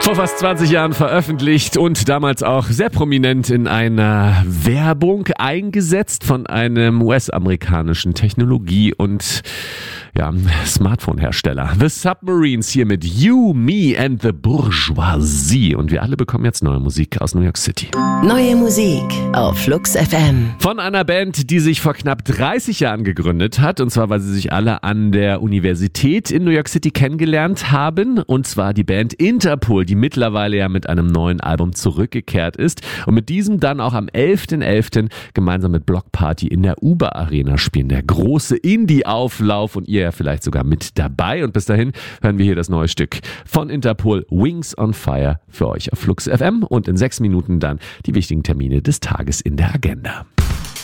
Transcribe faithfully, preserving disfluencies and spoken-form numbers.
Vor fast zwanzig Jahren veröffentlicht und damals auch sehr prominent in einer Werbung eingesetzt von einem U S-amerikanischen Technologie- und ja, Smartphone-Hersteller. The Submarines hier mit You, Me and the Bourgeoisie. Und wir alle bekommen jetzt neue Musik aus New York City. Neue Musik auf Flux F M. Von einer Band, die sich vor knapp dreißig Jahren gegründet hat. Und zwar, weil sie sich alle an der Universität in New York City kennengelernt haben. Und zwar die Band Interpol, die mittlerweile ja mit einem neuen Album zurückgekehrt ist. Und mit diesem dann auch am elften elften gemeinsam mit Block Party in der Uber Arena spielen. Der große Indie-Auflauf und ihr ja vielleicht sogar mit dabei. Und bis dahin hören wir hier das neue Stück von Interpol, Wings on Fire, für euch auf Flux F M und in sechs Minuten dann die wichtigen Termine des Tages in der Agenda.